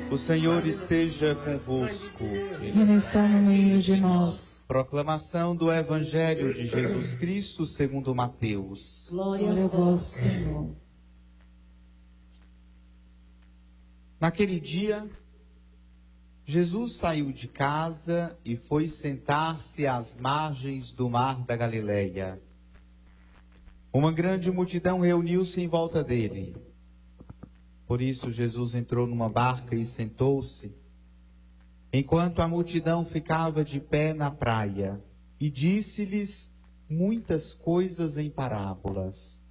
O Senhor esteja convosco. Ele está no meio de nós. Proclamação do Evangelho de Jesus Cristo segundo Mateus. Glória a vós, Senhor. Naquele dia, Jesus saiu de casa e foi sentar-se às margens do mar da Galileia. Uma grande multidão reuniu-se em volta dele. Por isso, Jesus entrou numa barca e sentou-se, enquanto a multidão ficava de pé na praia, e disse-lhes muitas coisas em parábolas.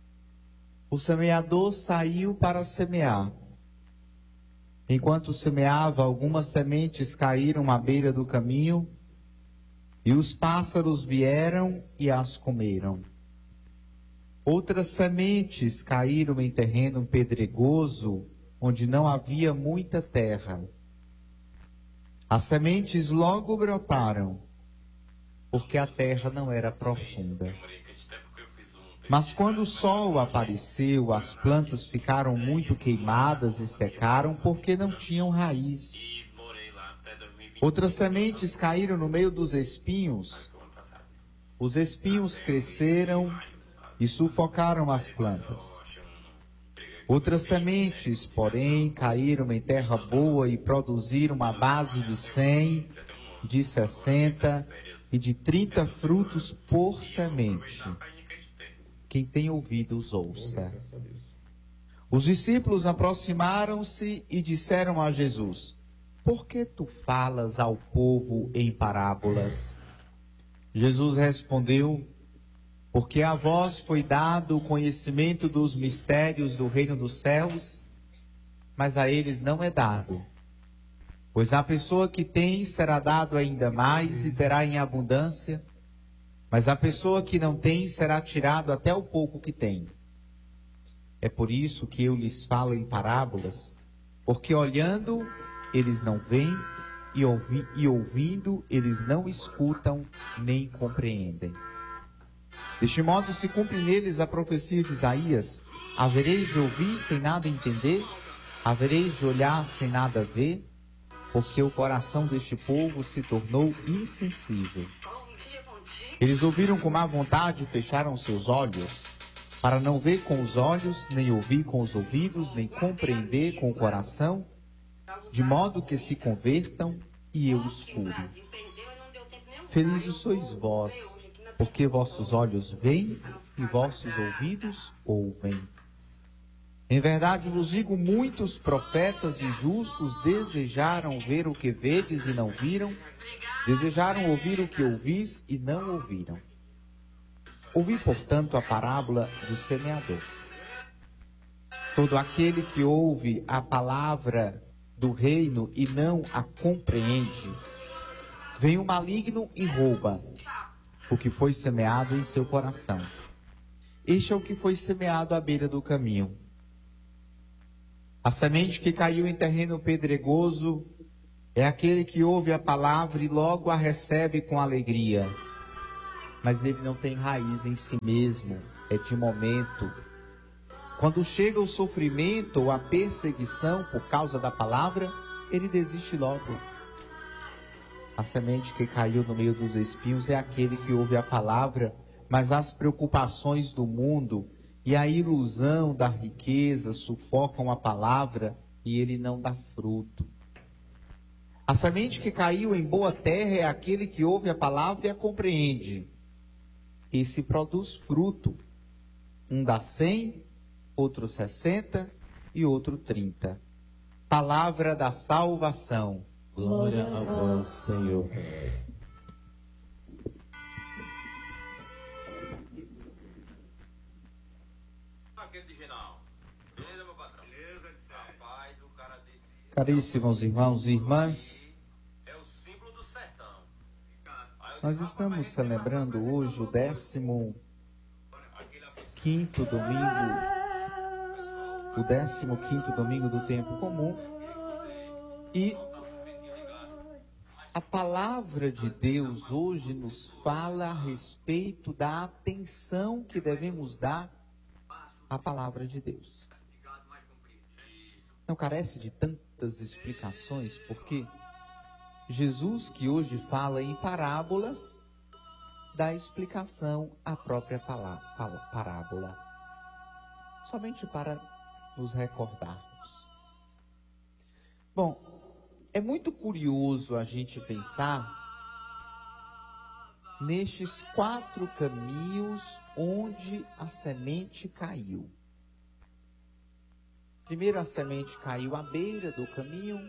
O semeador saiu para semear. Enquanto semeava, algumas sementes caíram à beira do caminho, e os pássaros vieram e as comeram. Outras sementes caíram em terreno pedregoso, onde não havia muita terra. As sementes logo brotaram, porque a terra não era profunda. Mas quando o sol apareceu, as plantas ficaram muito queimadas e secaram, porque não tinham raiz. Outras sementes caíram no meio dos espinhos. Os espinhos cresceram e sufocaram as plantas. Outras sementes, porém, caíram em terra boa e produziram uma base de 100, de 60 e de 30 frutos por semente. Quem tem ouvidos, ouça. Os discípulos aproximaram-se e disseram a Jesus: Por que tu falas ao povo em parábolas? Jesus respondeu: Porque a vós foi dado o conhecimento dos mistérios do reino dos céus, mas a eles não é dado. Pois a pessoa que tem será dado ainda mais e terá em abundância, mas a pessoa que não tem será tirado até o pouco que tem. É por isso que eu lhes falo em parábolas, porque olhando eles não veem e ouvindo eles não escutam nem compreendem. Deste modo se cumpre neles a profecia de Isaías: havereis de ouvir sem nada entender, havereis de olhar sem nada ver, porque o coração deste povo se tornou insensível. Eles ouviram com má vontade e fecharam seus olhos, para não ver com os olhos, nem ouvir com os ouvidos, nem compreender com o coração, de modo que se convertam e eu os cure. Felizes sois vós, porque vossos olhos veem e vossos ouvidos ouvem. Em verdade vos digo, muitos profetas e justos desejaram ver o que vedes e não viram, desejaram ouvir o que ouvis e não ouviram. Ouvi, portanto, a parábola do semeador. Todo aquele que ouve a palavra do reino e não a compreende, vem o maligno e rouba o que foi semeado em seu coração. Este é o que foi semeado à beira do caminho. A semente que caiu em terreno pedregoso é aquele que ouve a palavra e logo a recebe com alegria. Mas ele não tem raiz em si mesmo, é de momento. Quando chega o sofrimento ou a perseguição por causa da palavra, ele desiste logo. A semente que caiu no meio dos espinhos é aquele que ouve a palavra, mas as preocupações do mundo e a ilusão da riqueza sufocam a palavra e ele não dá fruto. A semente que caiu em boa terra é aquele que ouve a palavra e a compreende. Esse produz fruto. Um dá 100, outro 60 e outro 30. Palavra da salvação. Glória a vós, Senhor. Caríssimos irmãos e irmãs, nós estamos celebrando hoje o 15º domingo, o 15º domingo do tempo comum, e a palavra de Deus hoje nos fala a respeito da atenção que devemos dar à palavra de Deus. não carece de tantas explicações, porque Jesus, que hoje fala em parábolas, dá explicação à própria parábola, somente para nos recordarmos. Bom, é muito curioso a gente pensar nestes 4 caminhos onde a semente caiu. Primeiro a semente caiu à beira do caminho,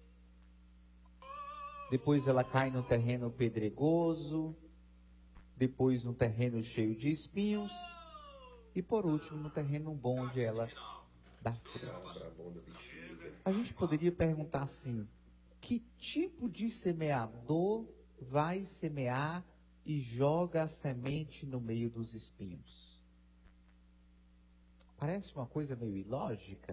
depois ela cai no terreno pedregoso, depois no terreno cheio de espinhos e por último no terreno bom onde ela dá frutos. A gente poderia perguntar assim: que tipo de semeador vai semear e joga a semente no meio dos espinhos? Parece uma coisa meio ilógica.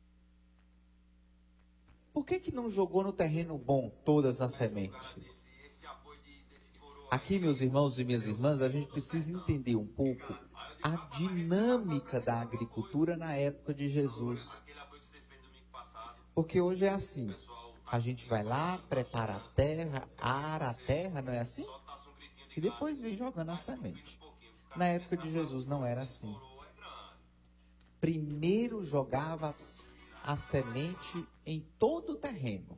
Por que não jogou no terreno bom todas as sementes? Aqui, meus irmãos e minhas irmãs, a gente precisa entender um pouco a dinâmica da agricultura na época de Jesus. Porque hoje é assim: a gente vai lá, prepara a terra, ara a terra, não é assim? E depois vem jogando a semente. Na época de Jesus não era assim. Primeiro jogava a semente em todo o terreno.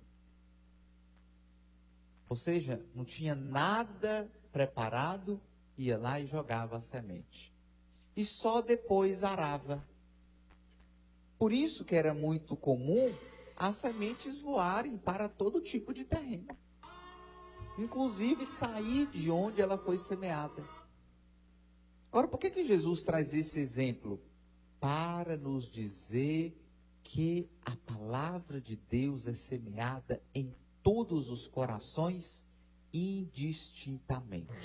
Ou seja, não tinha nada preparado, ia lá e jogava a semente. E só depois arava. Por isso que era muito comum as sementes voarem para todo tipo de terreno. Inclusive sair de onde ela foi semeada. Agora, por que Jesus traz esse exemplo? Para nos dizer que a palavra de Deus é semeada em todos os corações indistintamente.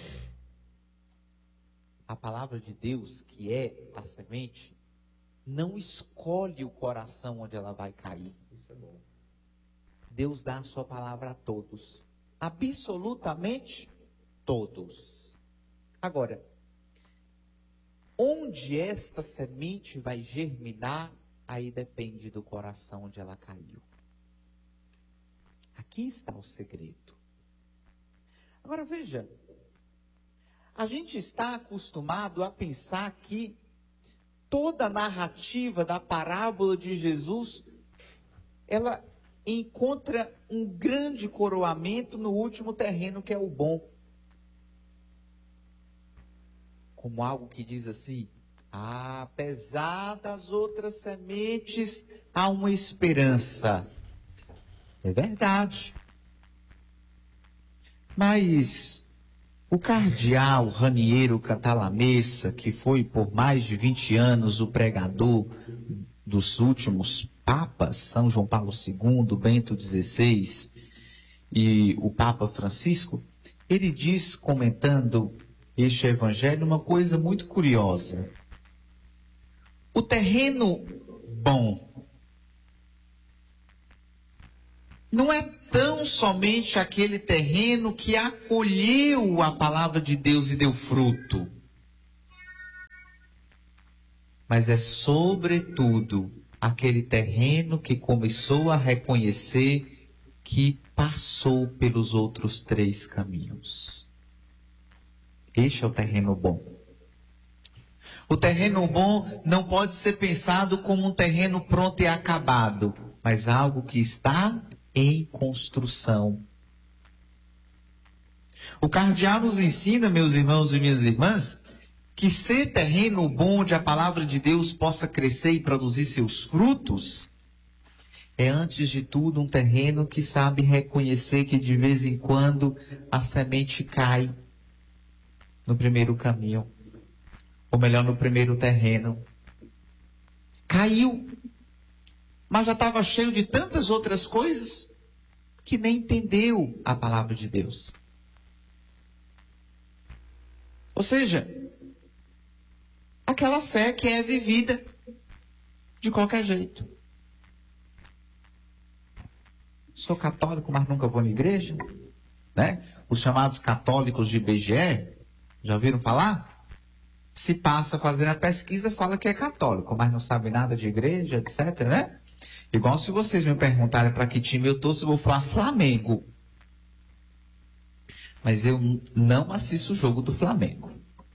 A palavra de Deus, que é a semente, não escolhe o coração onde ela vai cair. Isso é bom. Deus dá a sua palavra a todos. Absolutamente todos. Agora, onde esta semente vai germinar, aí depende do coração onde ela caiu. Aqui está o segredo. Agora veja, a gente está acostumado a pensar que toda a narrativa da parábola de Jesus, ela encontra um grande coroamento no último terreno, que é o bom. Como algo que diz assim: apesar das outras sementes, há uma esperança. É verdade. Mas o cardeal Raniero Cantalamessa, que foi por mais de 20 anos o pregador dos últimos papas, São João Paulo II, Bento XVI e o Papa Francisco, ele diz, comentando este evangelho, uma coisa muito curiosa. O terreno bom não é tão somente aquele terreno que acolheu a palavra de Deus e deu fruto, mas é sobretudo aquele terreno que começou a reconhecer que passou pelos outros 3 caminhos. Este é o terreno bom. O terreno bom não pode ser pensado como um terreno pronto e acabado, mas algo que está em construção. O cardeal nos ensina, meus irmãos e minhas irmãs, que ser terreno bom onde a palavra de Deus possa crescer e produzir seus frutos, é antes de tudo um terreno que sabe reconhecer que de vez em quando a semente cai no primeiro caminho, ou melhor, no primeiro terreno. Caiu, mas já estava cheio de tantas outras coisas que nem entendeu a palavra de Deus. Ou seja, aquela fé que é vivida de qualquer jeito. Sou católico, mas nunca vou na igreja, né? Os chamados católicos de IBGE, já ouviram falar? Se passa fazendo a pesquisa, fala que é católico, mas não sabe nada de igreja, etc, né? Igual se vocês me perguntarem para que time eu torço, eu vou falar Flamengo. Mas eu não assisto o jogo do Flamengo.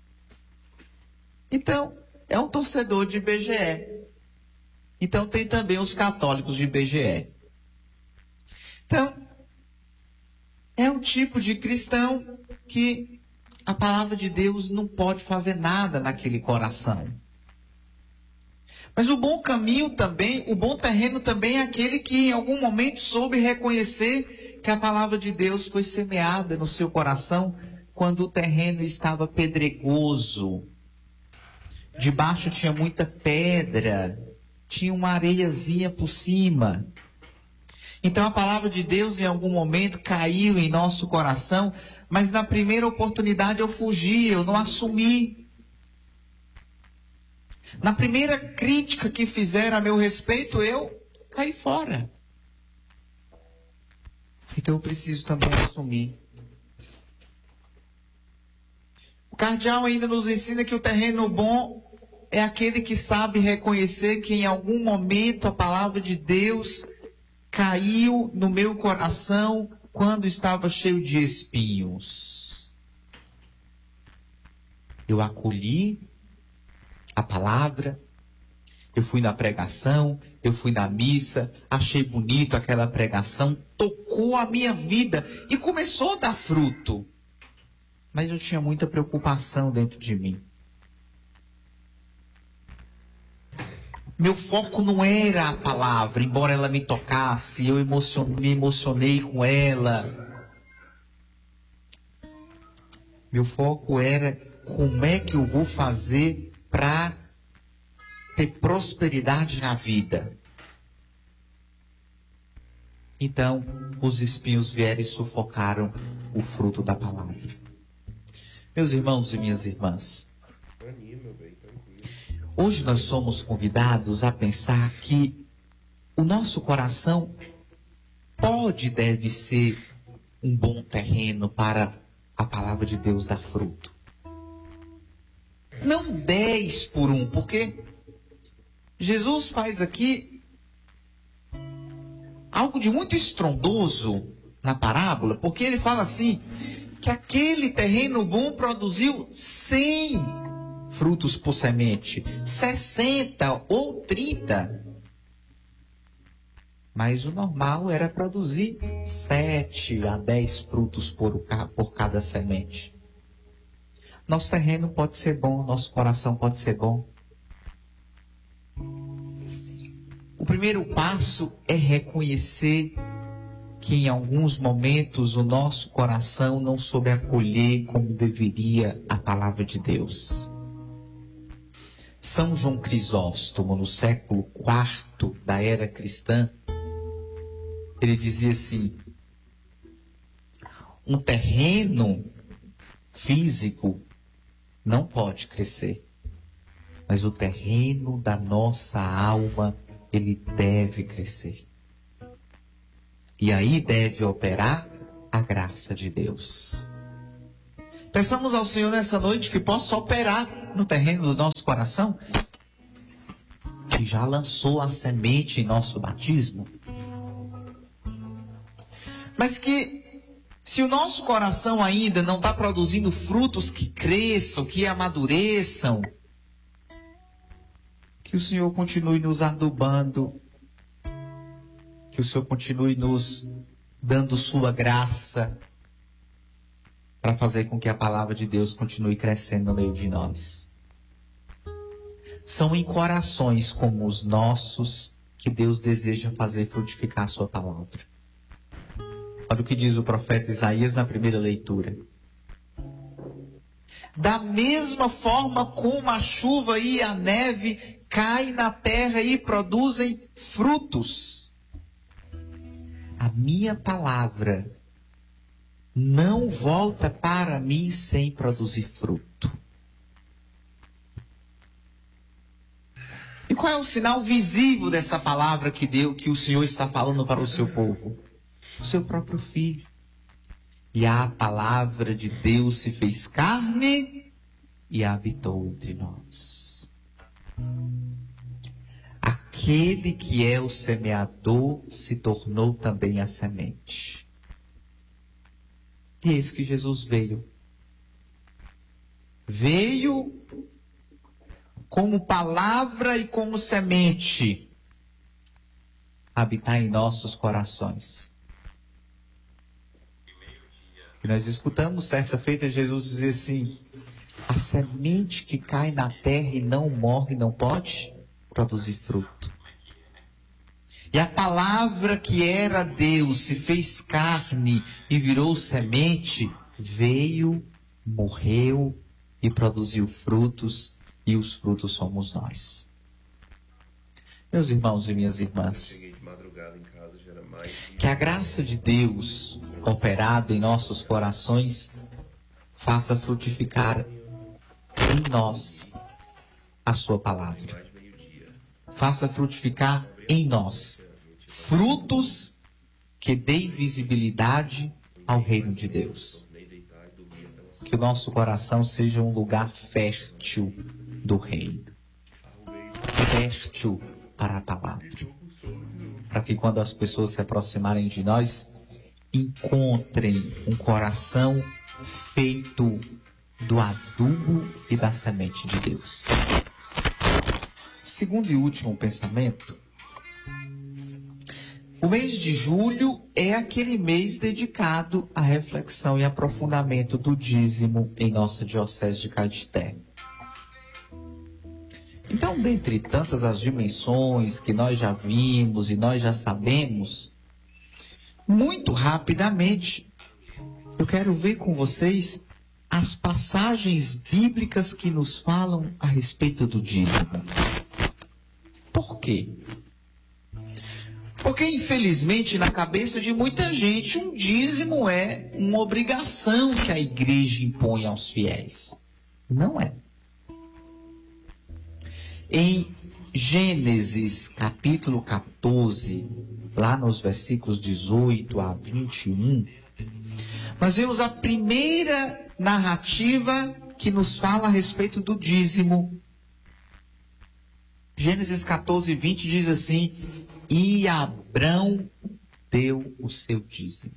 Então, é um torcedor de IBGE. Então, tem também os católicos de IBGE. Então, é um tipo de cristão que a palavra de Deus não pode fazer nada naquele coração. Mas o bom caminho também, o bom terreno também é aquele que em algum momento soube reconhecer que a palavra de Deus foi semeada no seu coração quando o terreno estava pedregoso. Debaixo tinha muita pedra, tinha uma areiazinha por cima. Então a palavra de Deus em algum momento caiu em nosso coração, mas na primeira oportunidade eu fugi, eu não assumi. Na primeira crítica que fizeram a meu respeito, eu caí fora. Então eu preciso também assumir. O cardeal ainda nos ensina que o terreno bom é aquele que sabe reconhecer que em algum momento a palavra de Deus caiu no meu coração quando estava cheio de espinhos. Eu acolhi a palavra, eu fui na pregação, eu fui na missa, achei bonito aquela pregação, tocou a minha vida e começou a dar fruto. Mas eu tinha muita preocupação dentro de mim. Meu foco não era a palavra, embora ela me tocasse, eu me emocionei com ela. Meu foco era como é que eu vou fazer para ter prosperidade na vida. Então, os espinhos vieram e sufocaram o fruto da palavra. Meus irmãos e minhas irmãs, hoje nós somos convidados a pensar que o nosso coração pode e deve ser um bom terreno para a palavra de Deus dar fruto. Não 10 por 1, porque Jesus faz aqui algo de muito estrondoso na parábola, porque ele fala assim, que aquele terreno bom produziu 100 frutos por semente, 60 ou 30. Mas o normal era produzir 7 a 10 frutos por cada semente. Nosso terreno pode ser bom, nosso coração pode ser bom. O primeiro passo é reconhecer que em alguns momentos o nosso coração não soube acolher como deveria a palavra de Deus. São João Crisóstomo, no século IV da era cristã, ele dizia assim: um terreno físico não pode crescer, mas o terreno da nossa alma, ele deve crescer. E aí deve operar a graça de Deus. Peçamos ao Senhor nessa noite que possa operar no terreno do nosso coração, que já lançou a semente em nosso batismo. Mas que, se o nosso coração ainda não está produzindo frutos que cresçam, que amadureçam, que o Senhor continue nos adubando, que o Senhor continue nos dando sua graça para fazer com que a palavra de Deus continue crescendo no meio de nós. São em corações como os nossos que Deus deseja fazer frutificar a sua palavra. Olha o que diz o profeta Isaías na primeira leitura. Da mesma forma como a chuva e a neve caem na terra e produzem frutos, a minha palavra não volta para mim sem produzir fruto. E qual é o sinal visível dessa palavra que o Senhor está falando para o seu povo? O seu próprio Filho. E a palavra de Deus se fez carne e habitou entre nós. Aqui aquele que é o semeador se tornou também a semente. E eis que Jesus veio. Veio como palavra e como semente habitar em nossos corações. E nós escutamos certa feita Jesus dizer assim: a semente que cai na terra e não morre não pode produzir fruto. E a palavra que era Deus se fez carne e virou semente, veio, morreu e produziu frutos, e os frutos somos nós. Meus irmãos e minhas irmãs, que a graça de Deus operada em nossos corações faça frutificar em nós a sua palavra. Faça frutificar em nós frutos que deem visibilidade ao reino de Deus. Que o nosso coração seja um lugar fértil do reino. Fértil para a palavra. Para que quando as pessoas se aproximarem de nós, encontrem um coração feito do adubo e da semente de Deus. Segundo e último pensamento, o mês de julho é aquele mês dedicado à reflexão e aprofundamento do dízimo em nossa diocese de Caetité. Então, dentre tantas as dimensões que nós já vimos e nós já sabemos, muito rapidamente, eu quero ver com vocês as passagens bíblicas que nos falam a respeito do dízimo. Por quê? Porque, infelizmente, na cabeça de muita gente, um dízimo é uma obrigação que a igreja impõe aos fiéis. Não é. Em Gênesis, capítulo 14, lá nos versículos 18 a 21, nós vemos a primeira narrativa que nos fala a respeito do dízimo. Gênesis 14, 20 diz assim: e Abrão deu o seu dízimo.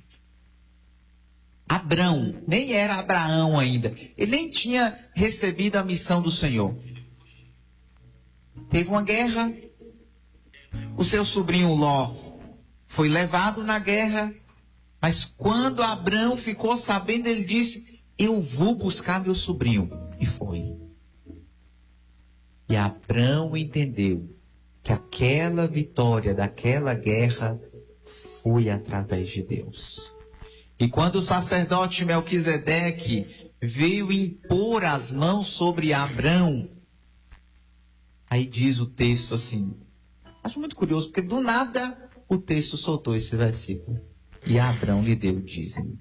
Abrão, nem era Abraão ainda. Ele nem tinha recebido a missão do Senhor. Teve uma guerra. O seu sobrinho Ló foi levado na guerra. Mas quando Abrão ficou sabendo, ele disse: eu vou buscar meu sobrinho. E foi. E Abrão entendeu que aquela vitória daquela guerra foi através de Deus. E quando o sacerdote Melquisedeque veio impor as mãos sobre Abrão, aí diz o texto assim, acho muito curioso, porque do nada o texto soltou esse versículo. E Abrão lhe deu o dízimo.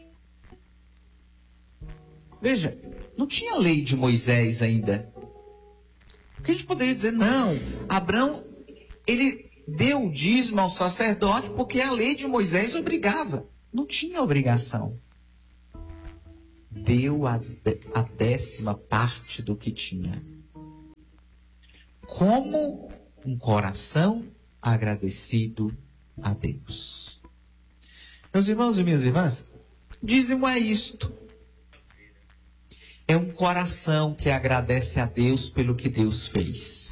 Veja, não tinha lei de Moisés ainda. Porque a gente poderia dizer, não, Abrão, ele deu o dízimo ao sacerdote porque a lei de Moisés obrigava. Não tinha obrigação. Deu a 10ª parte do que tinha. Como um coração agradecido a Deus. Meus irmãos e minhas irmãs, dízimo é isto. É um coração que agradece a Deus pelo que Deus fez.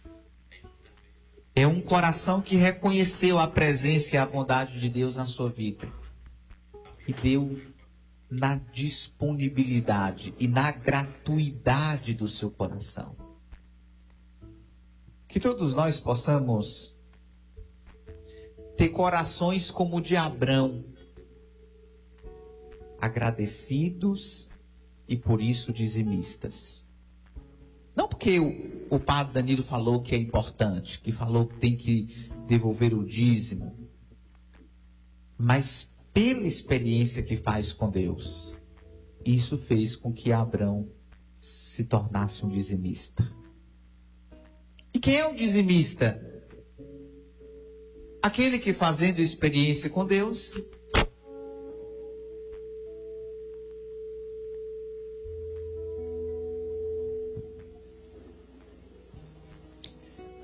É um coração que reconheceu a presença e a bondade de Deus na sua vida. E deu na disponibilidade e na gratuidade do seu coração. Que todos nós possamos ter corações como o de Abrão, agradecidos e por isso dizimistas. Não porque o padre Danilo falou que é importante, que falou que tem que devolver o dízimo, mas pela experiência que faz com Deus. Isso fez com que Abrão se tornasse um dizimista. E quem é o dizimista? Aquele que, fazendo experiência com Deus,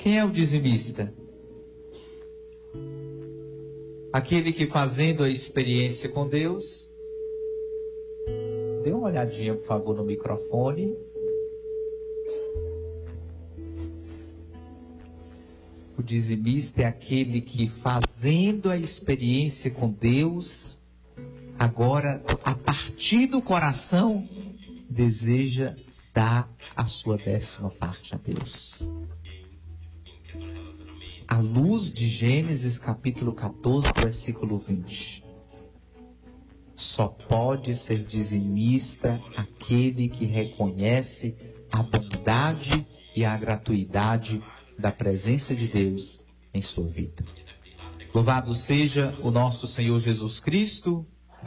Quem é o dizimista? Aquele que, fazendo a experiência com Deus, dê uma olhadinha, por favor, no microfone. O dizimista é aquele que, fazendo a experiência com Deus, agora, a partir do coração, deseja dar a sua 10ª parte a Deus. À luz de Gênesis capítulo 14, versículo 20. Só pode ser dizimista aquele que reconhece a bondade e a gratuidade da presença de Deus em sua vida. Louvado seja o nosso Senhor Jesus Cristo.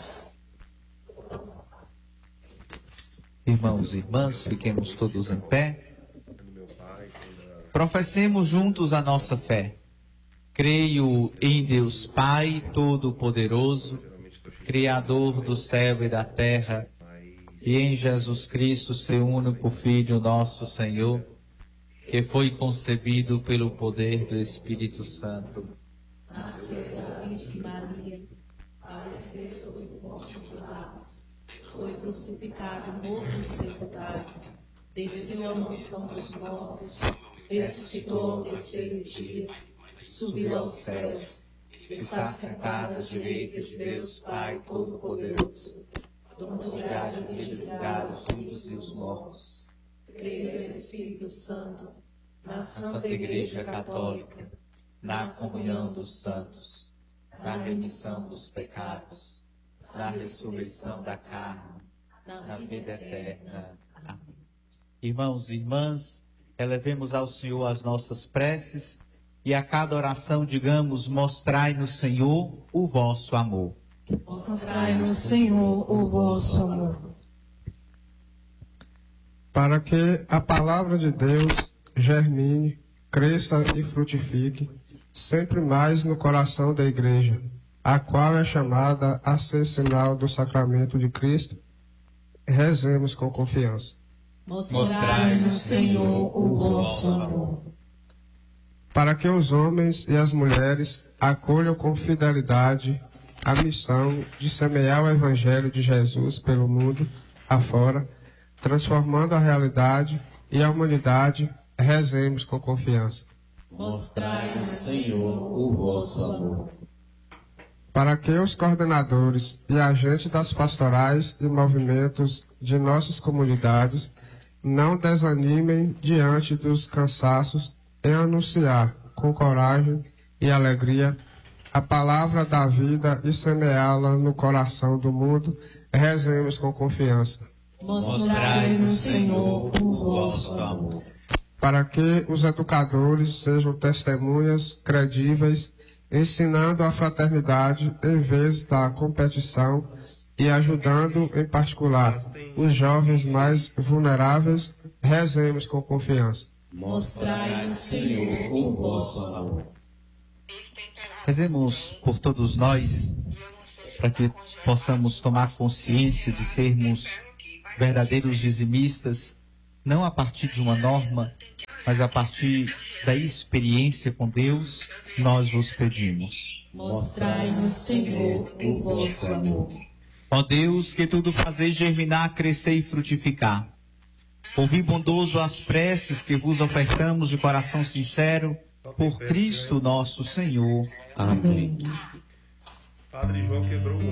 Irmãos e irmãs, fiquemos todos em pé. Professemos juntos a nossa fé. Creio em Deus Pai Todo-Poderoso, Criador do céu e da terra, e em Jesus Cristo, seu único Filho, nosso Senhor, que foi concebido pelo poder do Espírito Santo. Nasceu da Virgem Maria, padeceu sob o Pôncio Pilatos, foi crucificado, morto e sepultado, desceu à mansão dos mortos, ressuscitou ao terceiro dia, subiu aos céus, está sentado à direita de Deus Pai Todo-Poderoso, donde há de julgar os vivos e os mortos. Creio no Espírito Santo, na Santa Igreja Católica, na comunhão dos santos, na remissão dos pecados, na ressurreição da carne, na vida eterna. Amém. Irmãos e irmãs, elevemos ao Senhor as nossas preces e a cada oração digamos: mostrai-nos, Senhor, o vosso amor. Mostrai-nos, Senhor, o vosso amor. Para que a palavra de Deus germine, cresça e frutifique sempre mais no coração da Igreja, a qual é chamada a ser sinal do sacramento de Cristo, rezemos com confiança. Mostrai-nos, Senhor, o vosso amor. Para que os homens e as mulheres acolham com fidelidade a missão de semear o Evangelho de Jesus pelo mundo afora, transformando a realidade e a humanidade, rezemos com confiança. Mostrai-nos, Senhor, o vosso amor. Para que os coordenadores e agentes das pastorais e movimentos de nossas comunidades não desanimem diante dos cansaços em anunciar com coragem e alegria a palavra da vida e semeá-la no coração do mundo, rezemos com confiança. Mostrai-nos, Senhor, o vosso amor. Para que os educadores sejam testemunhas credíveis, ensinando a fraternidade em vez da competição e ajudando, em particular, os jovens mais vulneráveis, rezemos com confiança. Mostrai-nos, Senhor, o vosso amor. Rezemos por todos nós, para que possamos tomar consciência de sermos verdadeiros dizimistas, não a partir de uma norma, mas a partir da experiência com Deus, nós vos pedimos. Mostrai-nos, Senhor, o vosso amor. Ó Deus, que tudo fazeis germinar, crescer e frutificar, ouvi bondoso as preces que vos ofertamos de coração sincero, por Cristo nosso Senhor. Amém. Padre João quebrou